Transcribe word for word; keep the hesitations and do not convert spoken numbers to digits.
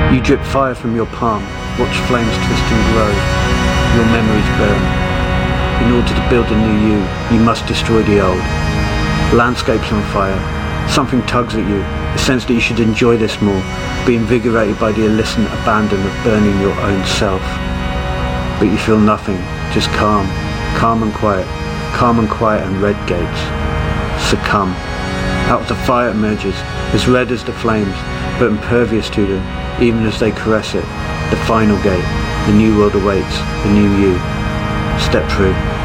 You drip fire from your palm, watch flames twist and grow, your memories burn. In order to build a new you, you must destroy the old. Landscapes on fire, something tugs at you, a sense that you should enjoy this more, be invigorated by the illicit abandon of burning your own self. But you feel nothing, just calm, calm and quiet, calm and quiet and red gates. Succumb. Out of the fire emerges, as red as the flames, but impervious to them, even as they caress it. The final gate, the new world awaits, the new you. Step through.